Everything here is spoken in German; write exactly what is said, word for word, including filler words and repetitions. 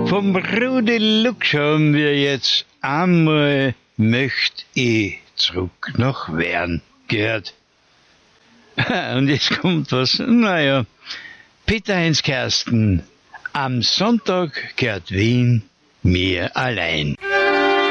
Vom Rudi Lux haben wir jetzt einmal möcht ich zurück nach Wern gehört. Und jetzt kommt was, naja, Peter Heinz Kersten, am Sonntag gehört Wien mir allein.